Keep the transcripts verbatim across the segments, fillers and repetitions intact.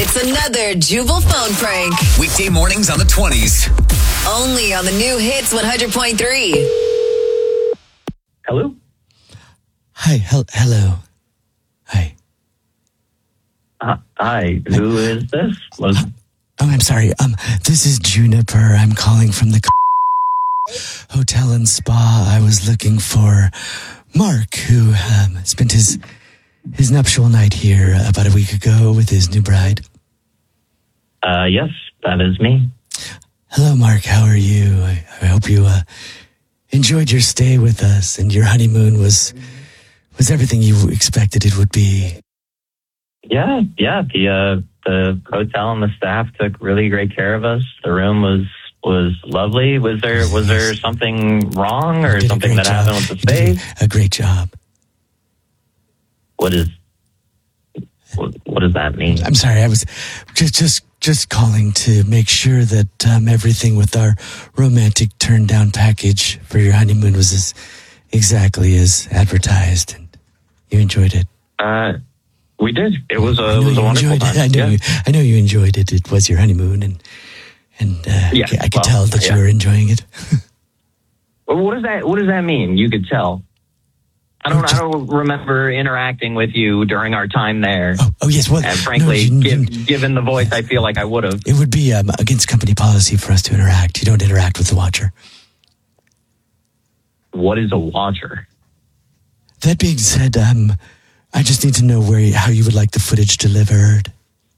It's another Jubal phone prank. Weekday mornings on the twenties. Only on the new Hits one hundred point three. Hello? Hi, hel- hello. Hi. Uh, hi, who is this? Was, Oh, I'm sorry. Um, this is Juniper. I'm calling from the hotel and spa. I was looking for Mark, who um, spent his his nuptial night here about a week ago with his new bride. uh, yes, that is me. Hello, Mark. How are you? I, I hope you uh, enjoyed your stay with us, and your honeymoon was was everything you expected it would be. Yeah, yeah, the uh, the hotel and the staff took really great care of us. The room was was lovely. Was there was there something wrong or You did a something great that job. happened with the You did space? a great job. What is what, what does that mean? I'm sorry. I was just just just calling to make sure that um, everything with our romantic turn down package for your honeymoon was as exactly as advertised, and you enjoyed it. Uh, we did. It was I a it know was a you wonderful enjoyed time. it. I know Yeah. you. I know you enjoyed it. It was your honeymoon, and and uh, Yeah, I could well, tell that yeah. you were enjoying it. Well, what does that what does that mean? You could tell. I don't. Oh, just- I don't remember interacting with you during our time there. Oh, oh yes. Well, And frankly, no, you- give, given the voice, I feel like I would have. it would be um, against company policy for us to interact. You don't interact with the watcher. What is a watcher? That being said, um, I just need to know where you, how you would like the footage delivered.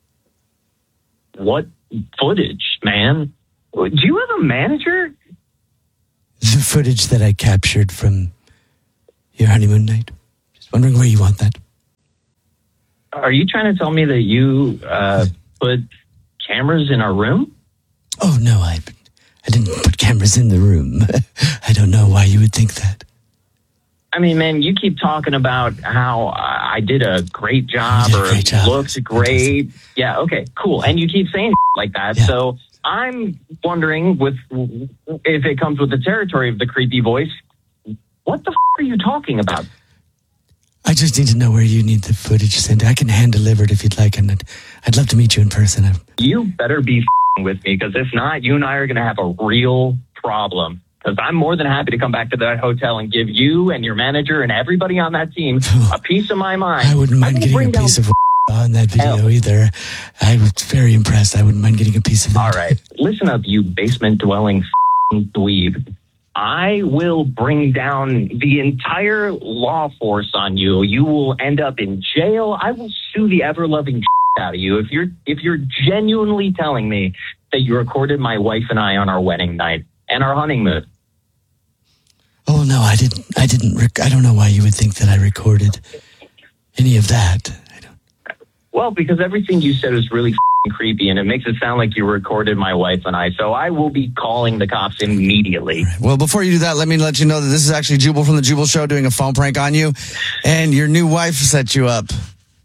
What footage, man? Do you have a manager? The footage that I captured from your honeymoon night. Just wondering where you want that. Are you trying to tell me that you uh, put cameras in our room? Oh no, I, I didn't put cameras in the room. I don't know why you would think that. I mean, man, you keep talking about how I did a great job You did a or great job. looked great. Yeah, okay, cool. And you keep saying like that. Yeah. So I'm wondering, with if it comes with the territory of the creepy voice, what the f- are you talking about? I just need to know where you need the footage sent. I can hand deliver it if you'd like, and I'd, I'd love to meet you in person. I'm, You better be f- with me, because if not, you and I are going to have a real problem. Because I'm more than happy to come back to that hotel and give you and your manager and everybody on that team a piece of my mind. I wouldn't mind will getting bring a down- piece of on that video Hell. either. I was very impressed. I wouldn't mind getting a piece of it. All right, listen up, you basement-dwelling f- dweeb. I will bring down the entire law force on you. You will end up in jail. I will sue the ever-loving out of you if you're if you're genuinely telling me that you recorded my wife and I on our wedding night and our honeymoon. Oh no, I didn't. I didn't. Rec- I don't know why you would think that I recorded any of that. I don't. Well, because everything you said was really f***ing creepy, and it makes it sound like you recorded my wife and I. So I will be calling the cops immediately. Well, before you do that, let me let you know that this is actually Jubal from the Jubal Show doing a phone prank on you, and your new wife set you up.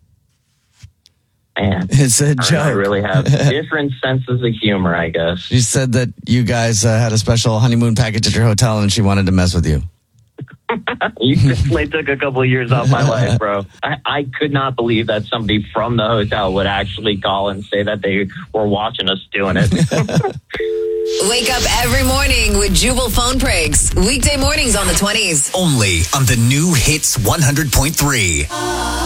Man, It's a I joke. really have different senses of humor, I guess. She said that you guys uh, had a special honeymoon package at your hotel, and she wanted to mess with you. You definitely took a couple of years off my life, bro. I, I could not believe that somebody from the hotel would actually call and say that they were watching us doing it. Wake up every morning with Jubal phone pranks. Weekday mornings on the twenties. Only on the new Hits one hundred point three.